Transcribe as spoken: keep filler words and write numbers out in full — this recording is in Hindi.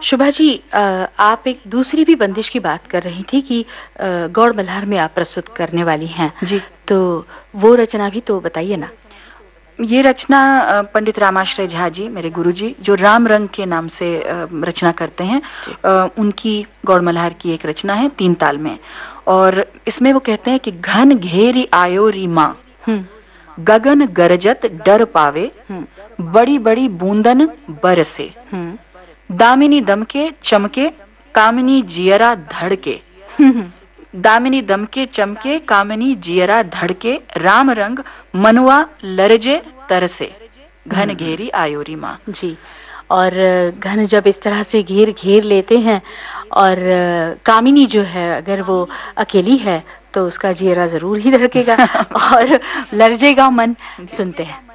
शुभा जी, आप एक दूसरी भी बंदिश की बात कर रही थी कि गौड़ मल्हार में आप प्रस्तुत करने वाली हैं जी, तो वो रचना भी तो बताइए ना। ये रचना पंडित रामाश्रय झा जी, मेरे गुरुजी, जो राम रंग के नाम से रचना करते हैं, उनकी गौड़ मल्हार की एक रचना है तीन ताल में। और इसमें वो कहते हैं कि घन घेरी आयो री माँ, गगन गरजत डर पावे, बड़ी बड़ी बूंदन बरसे, दामिनी दमके चमके कामिनी जियरा धड़के, दामिनी दमके चमके कामिनी जियरा धड़के, राम रंग मनुआ लरजे तरसे, घन घेरी आयोरी माँ। जी, और घन जब इस तरह से घेर घेर लेते हैं और कामिनी जो है अगर वो अकेली है तो उसका जियरा जरूर ही धड़केगा और लरजेगा मन। सुनते हैं।